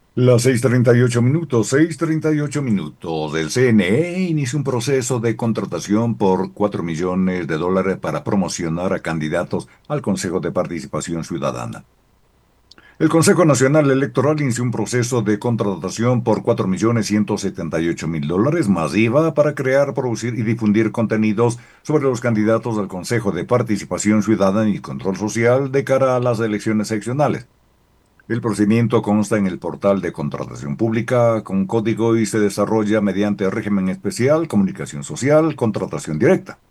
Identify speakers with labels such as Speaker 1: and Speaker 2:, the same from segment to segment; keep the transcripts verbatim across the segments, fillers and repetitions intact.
Speaker 1: Las seis treinta y ocho minutos, seis treinta y ocho minutos. El C N E inicia un proceso de contratación por cuatro millones de dólares para promocionar a candidatos al Consejo de Participación Ciudadana. El Consejo Nacional Electoral inició un proceso de contratación por cuatro millones ciento setenta y ocho mil dólares más I V A para crear, producir y difundir contenidos sobre los candidatos al Consejo de Participación Ciudadana y Control Social de cara a las elecciones seccionales. El procedimiento consta en el portal de contratación pública con código y se desarrolla mediante régimen especial, comunicación social, contratación directa.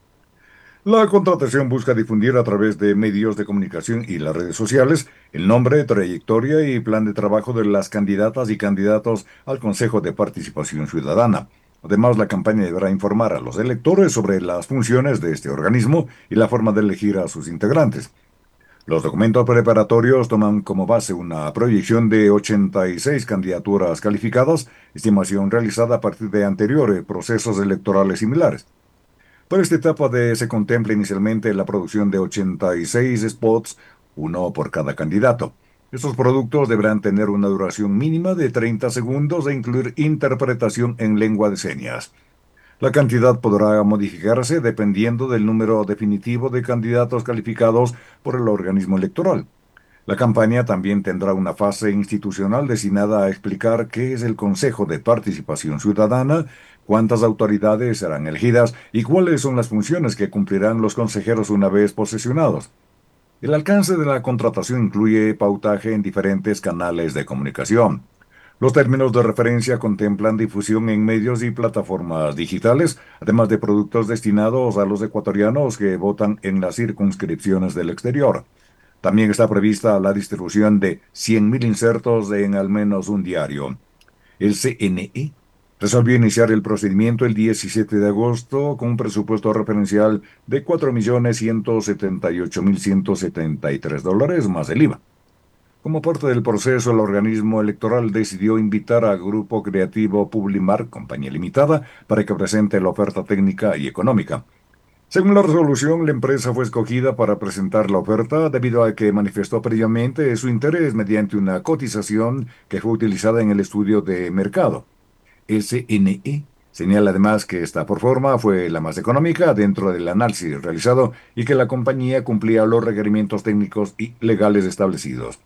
Speaker 1: La contratación busca difundir a través de medios de comunicación y las redes sociales el nombre, trayectoria y plan de trabajo de las candidatas y candidatos al Consejo de Participación Ciudadana. Además, la campaña deberá informar a los electores sobre las funciones de este organismo y la forma de elegir a sus integrantes. Los documentos preparatorios toman como base una proyección de ochenta y seis candidaturas calificadas, estimación realizada a partir de anteriores procesos electorales similares. Para esta etapa de, se contempla inicialmente la producción de ochenta y seis spots, uno por cada candidato. Estos productos deberán tener una duración mínima de treinta segundos e incluir interpretación en lengua de señas. La cantidad podrá modificarse dependiendo del número definitivo de candidatos calificados por el organismo electoral. La campaña también tendrá una fase institucional destinada a explicar qué es el Consejo de Participación Ciudadana, cuántas autoridades serán elegidas y cuáles son las funciones que cumplirán los consejeros una vez posesionados. El alcance de la contratación incluye pautaje en diferentes canales de comunicación. Los términos de referencia contemplan difusión en medios y plataformas digitales, además de productos destinados a los ecuatorianos que votan en las circunscripciones del exterior. También está prevista la distribución de cien mil insertos en al menos un diario. El C N E resolvió iniciar el procedimiento el diecisiete de agosto con un presupuesto referencial de cuatro millones ciento setenta y ocho mil ciento setenta y tres dólares más el I V A. Como parte del proceso, el organismo electoral decidió invitar a Grupo Creativo Publimar, compañía limitada, para que presente la oferta técnica y económica. Según la resolución, la empresa fue escogida para presentar la oferta debido a que manifestó previamente su interés mediante una cotización que fue utilizada en el estudio de mercado. S N E señala además que esta proforma fue la más económica dentro del análisis realizado y que la compañía cumplía los requerimientos técnicos y legales establecidos.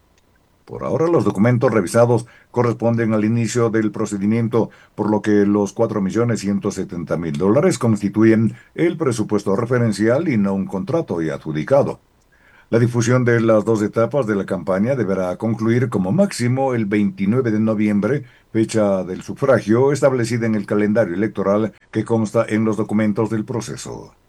Speaker 1: Por ahora, los documentos revisados corresponden al inicio del procedimiento, por lo que los cuatro millones ciento setenta mil dólares constituyen el presupuesto referencial y no un contrato y adjudicado. La difusión de las dos etapas de la campaña deberá concluir como máximo el veintinueve de noviembre, fecha del sufragio establecida en el calendario electoral que consta en los documentos del proceso.